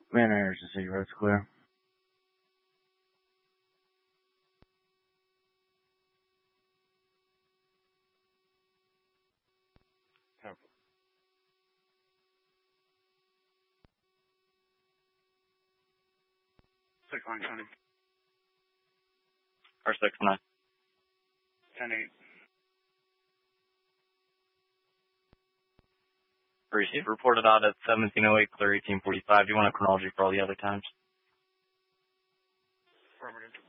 Man, Anderson City Road's clear. Okay. 6-9, Or 6-9. 10-8. Receive reported out at 1708, clear 1845. Do you want a chronology for all the other times? Affirmative.